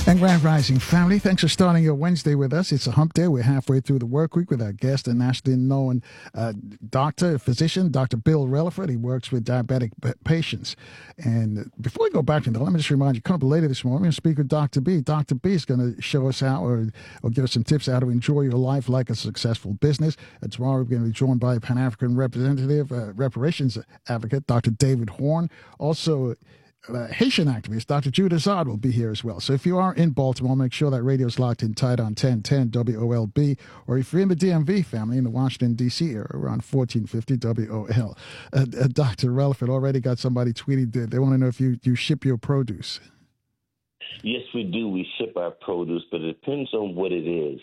And Grand Rising family, thanks for starting your Wednesday with us. It's a hump day. We're halfway through the work week with our guest, a nationally known physician, Dr. Bill Relaford. He works with diabetic patients. And before we go back into that, let me just remind you, coming up later this morning, we're going to speak with Dr. B. Dr. B is going to show us how or give us some tips how to enjoy your life like a successful business. And tomorrow we're going to be joined by Pan-African representative, reparations advocate, Dr. David Horn. Also, Haitian activist Dr. Judah Zard will be here as well. So if you are in Baltimore, make sure that radio's locked in tight on 1010 WOLB, or if you're in the DMV family in the Washington, D.C. area, we're on 1450 WOL. Dr. Relaford already got somebody tweeting. They want to know if you ship your produce. Yes, we do. We ship our produce, but it depends on what it is.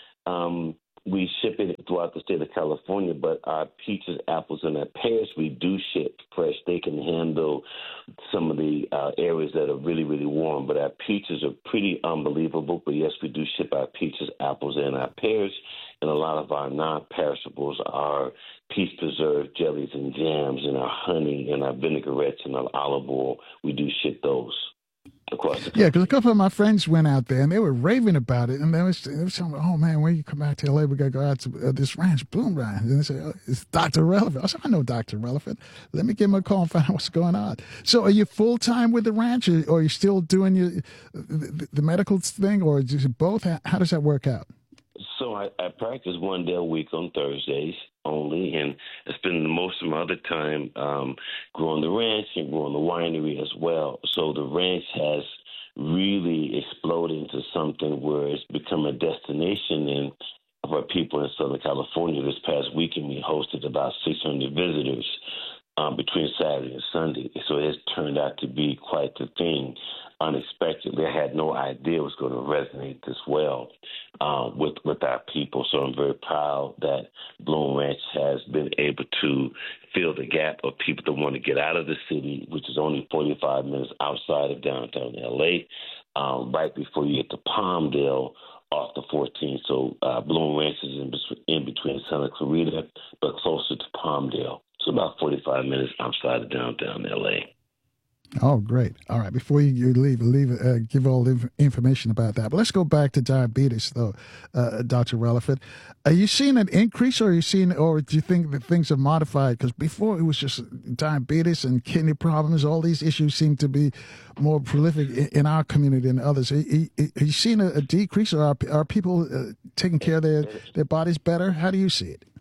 We ship it throughout the state of California, but our peaches, apples, and our pears, we do ship fresh. They can handle some of the areas that are really, really warm. But our peaches are pretty unbelievable. But, yes, we do ship our peaches, apples, and our pears. And a lot of our non-perishables are peach preserved jellies and jams, and our honey and our vinaigrettes and our olive oil. We do ship those. Yeah, because a couple of my friends went out there and they were raving about it, and they was telling me, "Oh man, when you come back to LA, we gotta go out to this ranch, Bloom Ranch." And they said, "Oh, it's Dr. Relaford." I said, "I know Dr. Relaford. Let me give him a call and find out what's going on." So, are you full time with the ranch, or are you still doing the medical thing, or is it both? How does that work out? So I practice one day a week on Thursdays only, and I spend most of my other time growing the ranch and growing the winery as well. So the ranch has really exploded into something where it's become a destination of our people in Southern California. This past weekend, we hosted about 600 visitors between Saturday and Sunday. So it has turned out to be quite the thing. Unexpectedly, I had no idea it was going to resonate this well with our people. So I'm very proud that Bloom Ranch has been able to fill the gap of people that want to get out of the city, which is only 45 minutes outside of downtown L.A., right before you get to Palmdale off the 14th. So Bloom Ranch is in between Santa Clarita, but closer to Palmdale. So about 45 minutes outside of downtown L.A. Oh, great. All right. Before you leave, give all the information about that. But let's go back to diabetes, though, Dr. Relaford. Are you seeing an increase, or do you think that things have modified? Because before it was just diabetes and kidney problems. All these issues seem to be more prolific in our community than others. Are you seeing a decrease, or are people taking care of their bodies better? How do you see it?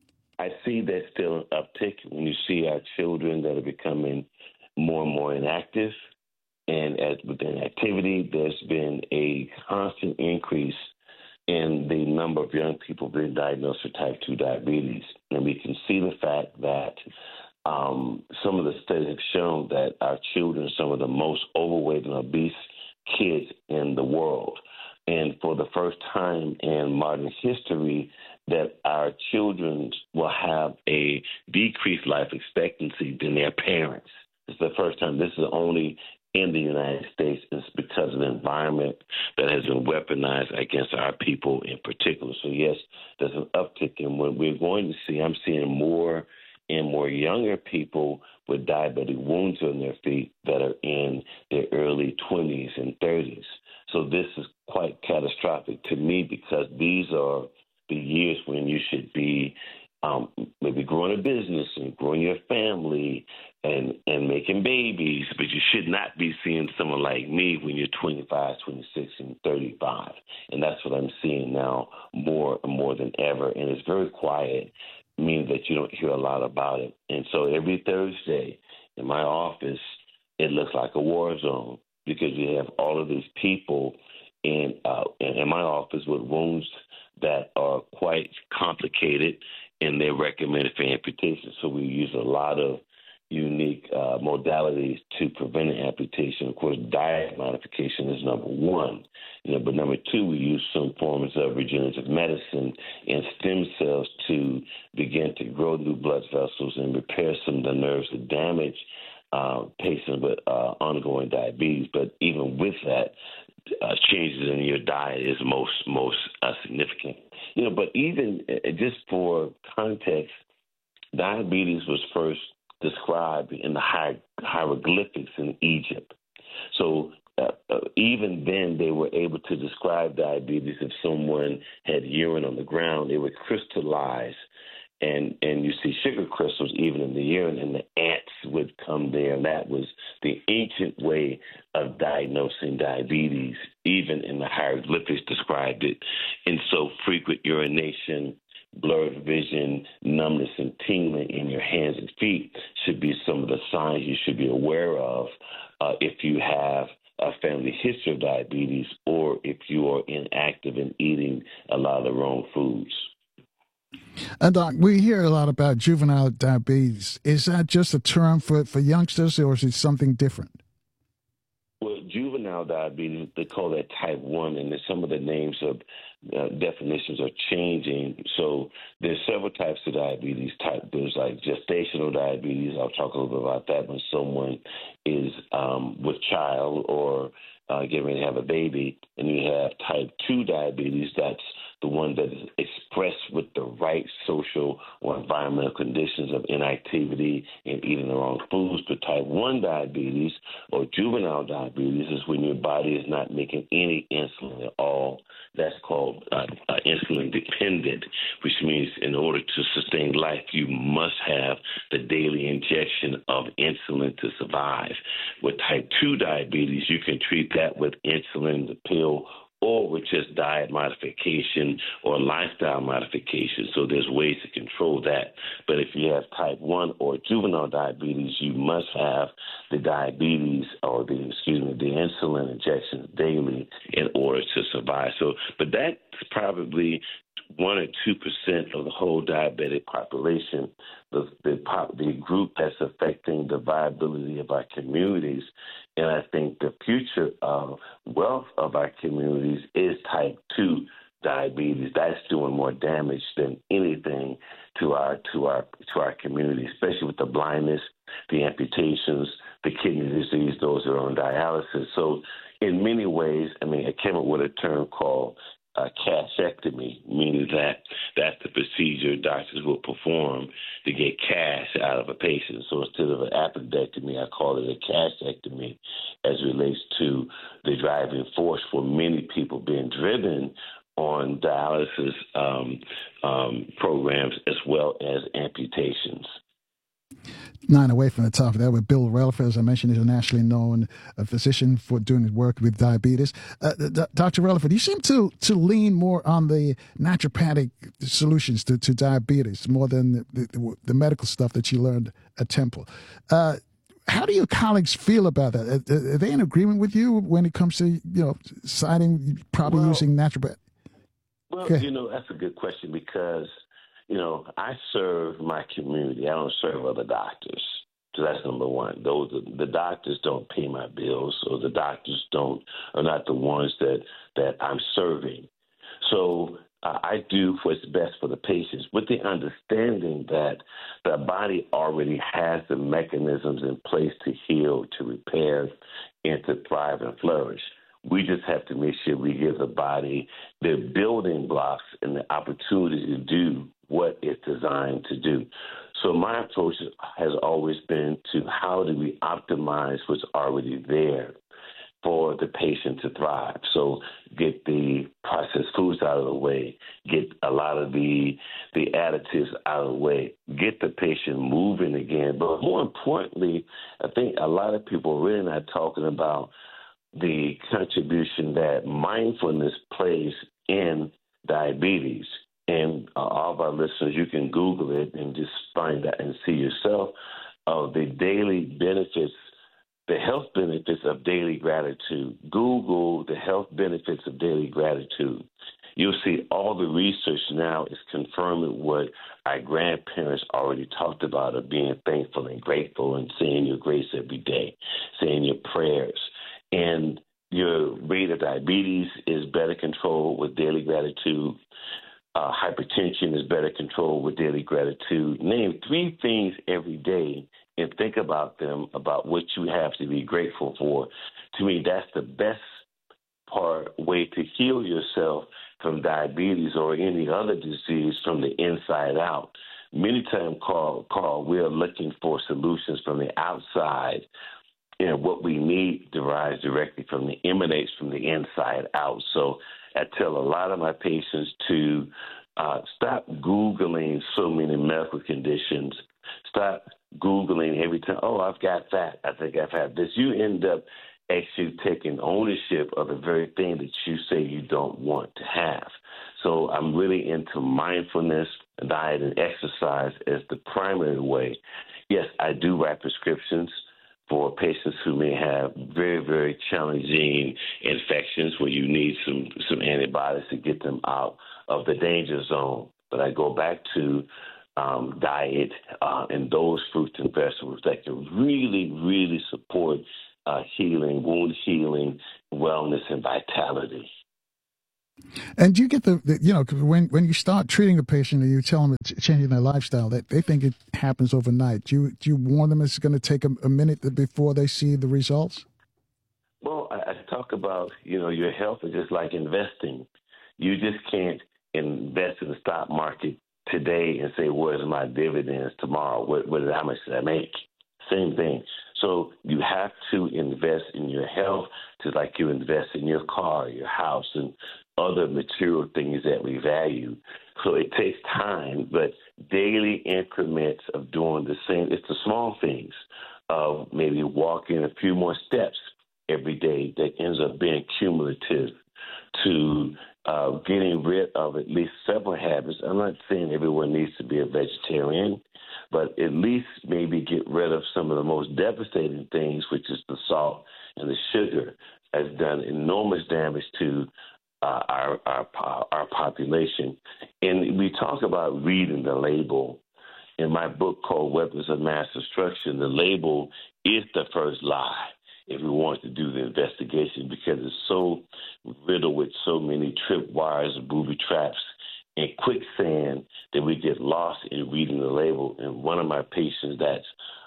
I see there's still an uptick when you see our children that are becoming more and more inactive, and within activity, there's been a constant increase in the number of young people being diagnosed with type 2 diabetes. And we can see the fact that some of the studies have shown that our children are some of the most overweight and obese kids in the world. And for the first time in modern history, that our children will have a decreased life expectancy than their parents. It's the first time. This is only in the United States. It's because of the environment that has been weaponized against our people in particular. So, yes, there's an uptick in what we're going to see. I'm seeing more and more younger people with diabetic wounds on their feet that are in their early 20s and 30s. So this is quite catastrophic to me, because these are the years when you should be maybe growing a business and growing your family and making babies, but you should not be seeing someone like me when you're 25, 26, and 35. And that's what I'm seeing now more and more than ever. And it's very quiet, meaning that you don't hear a lot about it. And so every Thursday in my office, it looks like a war zone, because you have all of these people in my office with wounds that are quite complicated, and they're recommended for amputation. So we use a lot of unique modalities to prevent an amputation. Of course, diet modification is number one. But number two, we use some forms of regenerative medicine and stem cells to begin to grow new blood vessels and repair some of the nerves that damage patients with ongoing diabetes. But even with that, changes in your diet is most significant. But even just for context, diabetes was first described in the hieroglyphics in Egypt. So even then, they were able to describe diabetes. If someone had urine on the ground, it would crystallize. And you see sugar crystals even in the urine, and the ants would come there. And that was the ancient way of diagnosing diabetes. Even in the hieroglyphics described it. And so frequent urination, blurred vision, numbness, and tingling in your hands and feet should be some of the signs you should be aware of if you have a family history of diabetes or if you are inactive and eating a lot of the wrong foods. And Doc, we hear a lot about juvenile diabetes. Is that just a term for youngsters, or is it something different? Well, juvenile diabetes, they call that type 1, and some of the names of definitions are changing. So there's several types of diabetes. There's like gestational diabetes. I'll talk a little bit about that when someone is with child or getting ready to have a baby. And you have type 2 diabetes. That's the one that is expressed with the right social or environmental conditions of inactivity and eating the wrong foods. But type 1 diabetes or juvenile diabetes is when your body is not making any insulin at all. That's called insulin dependent, which means in order to sustain life, you must have the daily injection of insulin to survive. With type 2 diabetes, you can treat that with insulin, the pill, or with just diet modification or lifestyle modification. So there's ways to control that. But if you have type 1 or juvenile diabetes, you must have the diabetes or the insulin injections daily in order to survive. So, but that's probably 1 or 2% of the whole diabetic population, the group that's affecting the viability of our communities. And I think the future of wealth of our communities is type 2 diabetes. That's doing more damage than anything to our community, especially with the blindness, the amputations, the kidney disease, those that are on dialysis. So in many ways, I came up with a term called cashectomy, meaning that's the procedure doctors will perform to get cash out of a patient. So instead of an appendectomy, I call it a cashectomy as it relates to the driving force for many people being driven on dialysis programs as well as amputations. Not away from the topic there with Bill Relaford, as I mentioned, is a nationally known physician for doing his work with diabetes. Dr. Relaford, you seem to lean more on the naturopathic solutions to diabetes more than the medical stuff that you learned at Temple. How do your colleagues feel about that? Are they in agreement with you when it comes to citing probably using naturopathic? Well, that's a good question because I serve my community. I don't serve other doctors. So that's number one. The doctors don't pay my bills, or the doctors are not the ones that I'm serving. So I do what's best for the patients with the understanding that the body already has the mechanisms in place to heal, to repair, and to thrive and flourish. We just have to make sure we give the body the building blocks and the opportunity to do what it's designed to do. So my approach has always been to how do we optimize what's already there for the patient to thrive. So get the processed foods out of the way, get a lot of the additives out of the way, get the patient moving again. But more importantly, I think a lot of people are really not talking about the contribution that mindfulness plays in diabetes. And all of our listeners, you can Google it and just find that and see yourself of the daily benefits, the health benefits of daily gratitude. Google the health benefits of daily gratitude. You'll see all the research now is confirming what our grandparents already talked about of being thankful and grateful and saying your grace every day, saying your prayers. And your rate of diabetes is better controlled with daily gratitude. Hypertension is better controlled with daily gratitude. Name 3 things every day and think about them, about what you have to be grateful for. To me, that's the best way to heal yourself from diabetes or any other disease from the inside out. Many times, Carl, we are looking for solutions from the outside what we need derives directly emanates from the inside out. So I tell a lot of my patients to stop Googling so many medical conditions. Stop Googling every time, oh, I've got that. I think I've had this. You end up actually taking ownership of the very thing that you say you don't want to have. So I'm really into mindfulness, diet, and exercise as the primary way. Yes, I do write prescriptions for patients who may have very, very challenging infections where you need some antibiotics to get them out of the danger zone. But I go back to diet and those fruits and vegetables that can really, really support healing, wound healing, wellness, and vitality. And you get when you start treating a patient and you tell them it's changing their lifestyle, that they think it happens overnight. Do you warn them it's going to take a minute before they see the results? Well, I talk about, your health is just like investing. You just can't invest in the stock market today and say, where's my dividends tomorrow? How much did I make? Same thing. So you have to invest in your health just like you invest in your car, your house, and other material things that we value. So it takes time, but daily increments of doing the same. It's the small things of maybe walking a few more steps every day that ends up being cumulative to getting rid of at least several habits. I'm not saying everyone needs to be a vegetarian, but at least maybe get rid of some of the most devastating things, which is the salt and the sugar, has done enormous damage to our population. And we talk about reading the label. In my book called Weapons of Mass Destruction, the label is the first lie if we want to do the investigation, because it's so riddled with so many tripwires and booby traps and quicksand that we get lost in reading the label. And one of my patients that's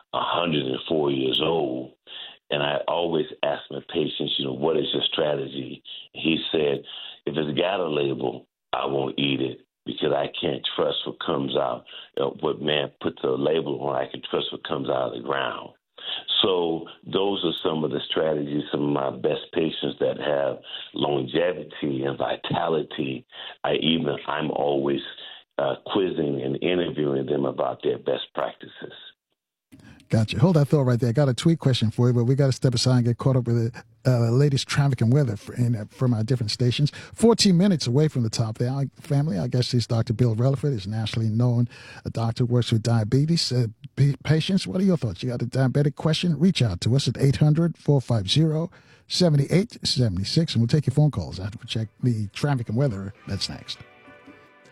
104 years old, and I always ask my patients, what is your strategy? He said, if it's got a label, I won't eat it because I can't trust what comes out. What man puts a label on, I can trust what comes out of the ground. So those are some of the strategies, some of my best patients that have longevity and vitality. I'm always quizzing and interviewing them about their best practices. Gotcha. Hold that thought right there. I got a tweet question for you, but we got to step aside and get caught up with the latest traffic and weather from our different stations. 14 minutes away from the top there. Our family, our guest is Dr. Bill Relaford, is nationally known. A doctor works with diabetes patients. What are your thoughts? You got a diabetic question? Reach out to us at 800-450-7876, and we'll take your phone calls after we check the traffic and weather. That's next.